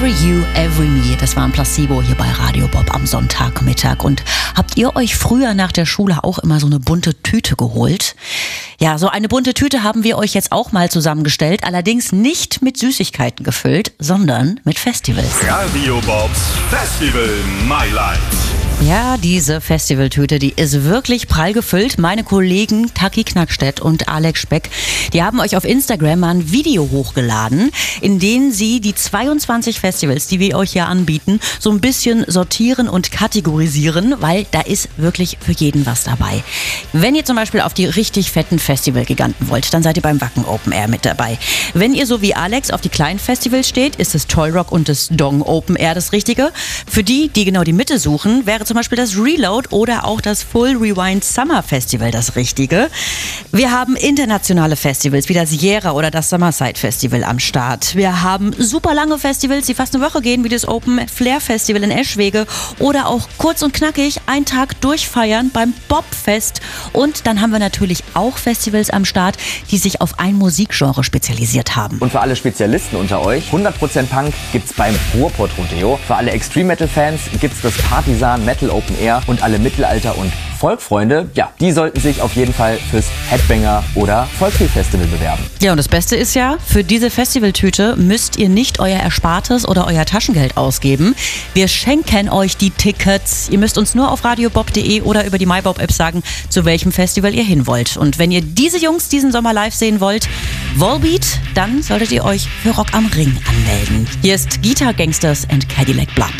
Every You, Every Me, das war ein Placebo hier bei Radio Bob am Sonntagmittag. Und habt ihr euch früher nach der Schule auch immer so eine bunte Tüte geholt? Ja, so eine bunte Tüte haben wir euch jetzt auch mal zusammengestellt, allerdings nicht mit Süßigkeiten gefüllt, sondern mit Festivals. Radio Bobs Festival My Life. Ja, diese Festivaltüte, die ist wirklich prall gefüllt. Meine Kollegen Taki Knackstedt und Alex Speck, die haben euch auf Instagram mal ein Video hochgeladen, in dem sie die 22 Festivals, die wir euch hier anbieten, so ein bisschen sortieren und kategorisieren, weil da ist wirklich für jeden was dabei. Wenn ihr zum Beispiel auf die richtig fetten Festivalgiganten wollt, dann seid ihr beim Wacken Open Air mit dabei. Wenn ihr so wie Alex auf die kleinen Festivals steht, ist das Toy Rock und das Dong Open Air das Richtige. Für die, die genau die Mitte suchen, wäre zum Beispiel das Reload oder auch das Full Rewind Summer Festival das Richtige. Wir haben internationale Festivals wie das Sierra oder das Summerside Festival am Start. Wir haben super lange Festivals, die fast eine Woche gehen, wie das Open Flair Festival in Eschwege oder auch kurz und knackig einen Tag durchfeiern beim Bobfest. Und dann haben wir natürlich auch Festivals am Start, die sich auf ein Musikgenre spezialisiert haben. Und für alle Spezialisten unter euch, 100% Punk gibt's beim Ruhrpott Rodeo. Für alle Extreme Metal Fans gibt's das Partisan Metal Open Air und alle Mittelalter- und Folkfreunde, ja, die sollten sich auf jeden Fall fürs Headbanger oder Folkfree Festival bewerben. Ja, und das Beste ist ja, für diese Festivaltüte müsst ihr nicht euer Erspartes oder euer Taschengeld ausgeben. Wir schenken euch die Tickets. Ihr müsst uns nur auf radiobob.de oder über die MyBob-App sagen, zu welchem Festival ihr hin wollt. Und wenn ihr diese Jungs diesen Sommer live sehen wollt, Volbeat, dann solltet ihr euch für Rock am Ring anmelden. Hier ist Guitar Gangsters and Cadillac Blood.